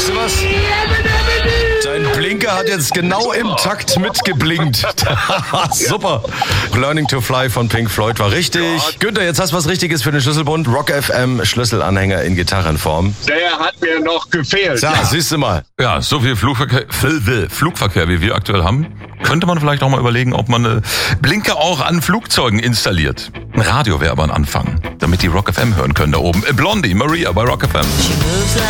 Weißt du was? Dein Blinker hat jetzt genau im Takt mitgeblinkt. Super. Learning to Fly von Pink Floyd war richtig. Günther, jetzt hast du was Richtiges für den Schlüsselbund. Rock FM Schlüsselanhänger in Gitarrenform. Der hat mir noch gefehlt. Ja, siehst du mal. Ja, so viel Flugverkehr, wie wir aktuell haben, könnte man vielleicht auch mal überlegen, ob man Blinker auch an Flugzeugen installiert. Ein Radio wäre aber ein Anfang, damit die Rock FM hören können da oben. Blondie, Maria bei Rock FM.